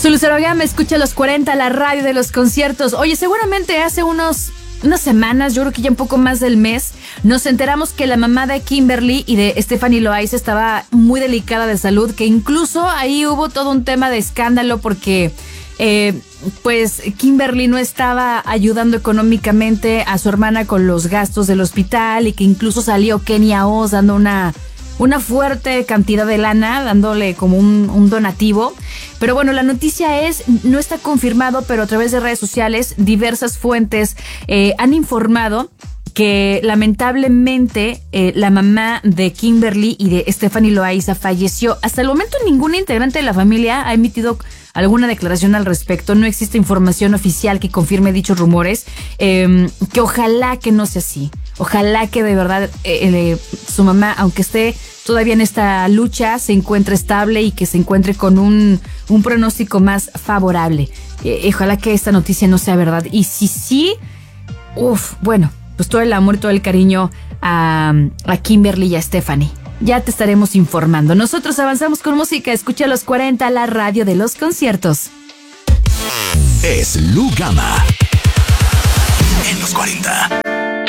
Su Lucero Gama, escucha los 40, la radio de los conciertos. Oye, seguramente hace unas semanas, yo creo que ya un poco más del mes, nos enteramos que la mamá de Kimberly y de Stephanie Loaiza estaba muy delicada de salud, que incluso ahí hubo todo un tema de escándalo porque pues Kimberly no estaba ayudando económicamente a su hermana con los gastos del hospital y que incluso salió Kenia Oz dando una fuerte cantidad de lana, dándole como un donativo. Pero bueno, la noticia no está confirmado, pero a través de redes sociales diversas fuentes han informado que lamentablemente la mamá de Kimberly y de Stephanie Loaiza falleció. Hasta el momento ninguna integrante de la familia ha emitido alguna declaración al respecto. No existe información oficial que confirme dichos rumores, que ojalá que no sea así. Ojalá que de verdad su mamá, aunque esté todavía en esta lucha, se encuentre estable y que se encuentre con un pronóstico más favorable. Ojalá que esta noticia no sea verdad. Y si sí, bueno, pues todo el amor y todo el cariño a Kimberly y a Stephanie. Ya te estaremos informando. Nosotros avanzamos con música. Escucha los 40, la radio de los conciertos. Es Lu Gama en los 40.